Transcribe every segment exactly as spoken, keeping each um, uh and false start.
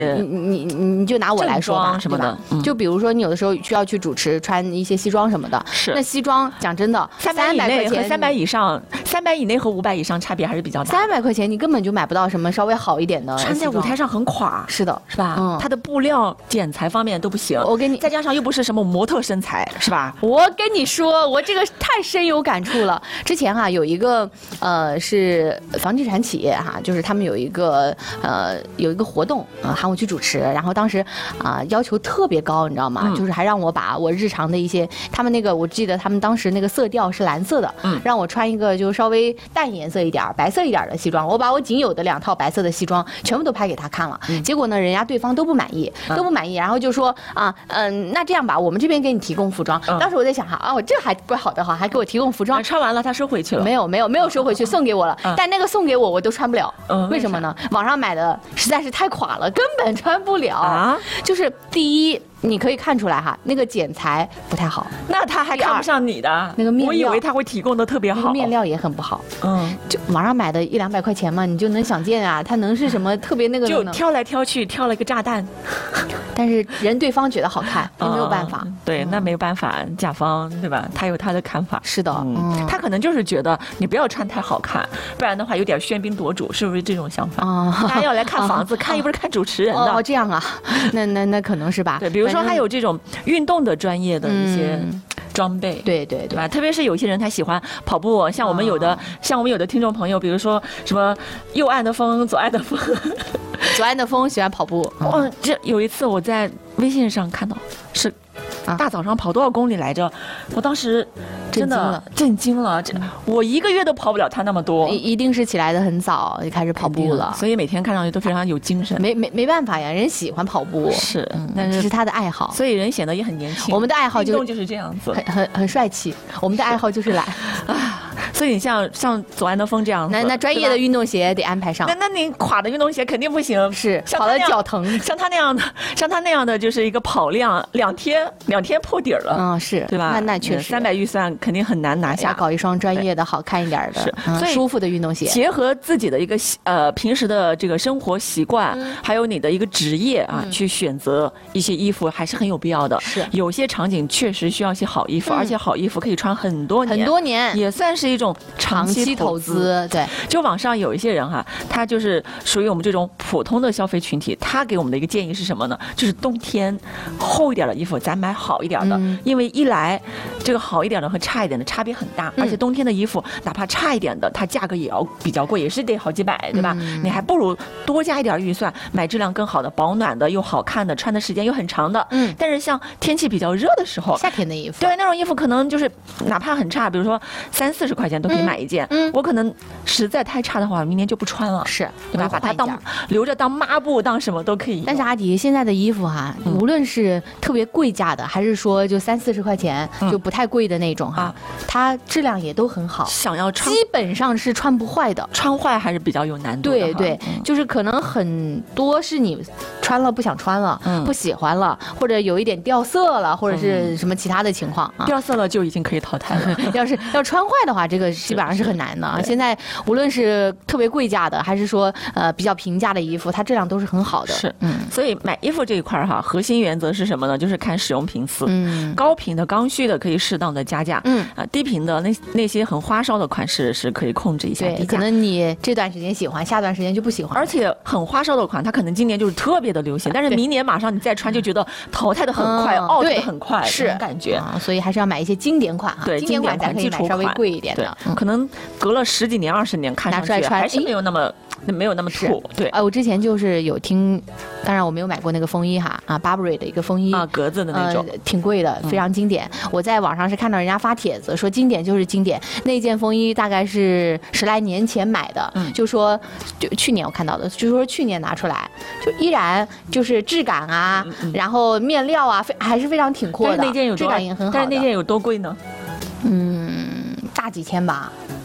你你你你就拿我来说吧， 什么的、 嗯，就比如说你有的时候需要去主持，穿一些西装什么的， 是那西装讲真的， 三百以内和三百以上，三百以内和五百以上差别还是比较大。 三百块钱你根本就买不到什么稍微好一点的， 穿在舞台上很垮， 是的， 是吧？ 嗯， 它的布料剪裁方面都不行。 我跟你， 再加上又不是什么模特身材，是吧？ 我跟你说，我这个太深有感触了。之前哈、啊、有一个呃是房地产企业哈、啊，就是他们有一个呃有一个活动啊、呃、喊我去主持，然后当时啊、呃、要求特别高，你知道吗？嗯、就是还让我把我日常的一些他们那个我记得他们当时那个色调是蓝色的，嗯，让我穿一个就稍微淡颜色一点、白色一点的西装。我把我仅有的两套白色的西装全部都拍给他看了，嗯、结果呢，人家对方都不满意，都不满意，然后就说啊嗯、呃，那这样吧，我们这边给你提供服装。嗯、当时我在想哈啊，我这还怪好的哈，还给我提供服装。 穿完了他收回去了？ 没有没有没有收回去，送给我了。嗯、但那个送给我我都穿不了，嗯，为什么呢？网上买的实在是太垮了，根本穿不了啊。就是第一。你可以看出来哈，那个剪裁不太好， 那他还看不上你的那个面料， 我以为他会提供的特别好， 那个面料也很不好，嗯，就网上买的一两百块钱嘛，你就能想见啊，它能是什么特别那个就挑来挑去挑了一个炸弹， 但是人对方觉得好看，也没有办法， 嗯、对，那没有办法，甲方对吧？他有他的看法， 是的， 嗯，嗯他可能就是觉得你不要穿太好看，不然的话有点喧宾夺主，是不是这种想法？啊，大家要来看房子，啊、看又不是看主持人的， 哦，这样啊，那那那可能是吧？ 对，比如说还有这种。运动的专业的一些装备， 嗯、对对对吧？特别是有些人他喜欢跑步，像我们有的，哦、像我们有的听众朋友，比如说什么右岸的风，左岸的风， 左岸的风喜欢跑步。 哦，嗯、这有一次我在微信上看到是。大早上跑多少公里来着？我当时真的震惊了，这我一个月都跑不了他那么多。 一一定是起来的很早就开始跑步了， 所以每天看上去都非常有精神。 没没没办法呀，人喜欢跑步是， 嗯、 但是这是他的爱好， 所以人显得也很年轻。 我们的爱好就运动就是这样子， 很很很帅气。我们的爱好就是懒啊。所以你像像左岸的风这样子， 那那专业的运动鞋得安排上。 那那你垮的运动鞋肯定不行， 是跑的脚疼。 像他那样的，像他那样的就是一个跑量，两天两天破底了。 嗯，是对吧？ 那那确实， 三百预算肯定很难拿下。 要搞一双专业的、好看一点的、 是、 嗯、舒服的运动鞋， 结合自己的一个呃平时的这个生活习惯，嗯、还有你的一个职业啊，嗯、去选择一些衣服还是很有必要的。 是， 有些场景确实需要一些好衣服，嗯、而且好衣服可以穿很多年， 很多年， 也算是一种长期投资。对， 就网上有一些人哈、啊，他就是属于我们这种普通的消费群体，他给我们的一个建议是什么呢？就是冬天厚一点的衣服，咱买好一点的，嗯、因为一来这个好一点的和差一点的差别很大，嗯、而且冬天的衣服哪怕差一点的，它价格也要比较贵，也是得好几百，对吧？嗯、你还不如多加一点预算，买质量更好的、保暖的又好看的，穿的时间又很长的。嗯，但是像天气比较热的时候， 夏天的衣服， 对那种衣服可能就是哪怕很差，比如说三四十块钱都可以买一件。嗯，我可能实在太差的话，明年就不穿了， 是对吧？把它当留着当抹布，当什么都可以。 但是阿迪现在的衣服哈、啊，嗯、无论是特别贵价的，还是说就三四十块钱、嗯、就不太贵的那种哈、啊，它质量也都很好。 想要穿， 基本上是穿不坏的， 穿坏还是比较有难度的。 对对，嗯、就是可能很多是你穿了不想穿了，嗯、不喜欢了，或者有一点掉色了，或者是什么其他的情况啊。 掉色了就已经可以淘汰了。 要是要穿坏的话，这个基本上是很难的。现在无论是特别贵价的，还是说呃比较平价的衣服，它质量都是很好的。 是，嗯，所以买衣服这一块哈，核心原则是什么呢？就是看使用频次。 嗯， 高频的、刚需的可以适当的加价。嗯，啊，低频的那那些很花哨的款式是可以控制一下低价。 可能你这段时间喜欢，下段时间就不喜欢。 而且很花哨的款，它可能今年就是特别的流行，但是明年马上你再穿就觉得淘汰的很快， 嗯、 out 的很快， 是感觉、 啊。所以还是要买一些经典款哈。 对， 经典款才可以买稍微贵一点的。 嗯、可能隔了十几年、二十年看上去还是没有那么。没有那么土，对， 哎、呃，我之前就是有听，当然我没有买过那个风衣哈，啊 ，Burberry 的一个风衣啊，格子的那种， 呃、挺贵的，非常经典。嗯、我在网上是看到人家发帖子说经典就是经典，那件风衣大概是十来年前买的，嗯、就说就去年我看到的，就说去年拿出来，就依然就是质感啊，嗯嗯、然后面料啊，非还是非常挺阔的， 那件有质感也很好， 但是那件有多贵呢？ 嗯，大几千吧。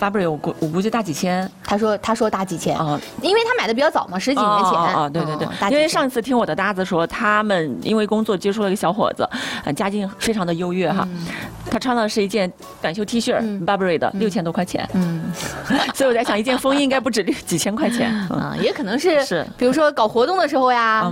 Burberry 我估我估计大几千。 他说他说大几千啊， 因为他买的比较早嘛，十几年前。 啊、哦哦，对对对， 嗯、 因为上一次听我的搭子说，他们因为工作接触了一个小伙子，呃，家境非常的优越哈，嗯、他穿的是一件短袖 T 恤、嗯、，Burberry 的，六千多块钱。嗯，所以我在想，一件风衣应该不止几千块钱。 啊、嗯，也可能是是， 比如说搞活动的时候呀。